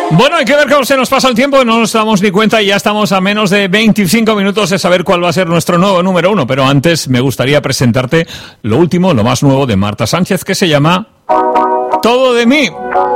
Bueno, hay que ver cómo se nos pasa el tiempo, no nos damos ni cuenta y ya estamos a menos de 25 minutos de saber cuál va a ser nuestro nuevo número 1. Pero antes me gustaría presentarte lo último, lo más nuevo de Marta Sánchez, que se llama Todo de mí.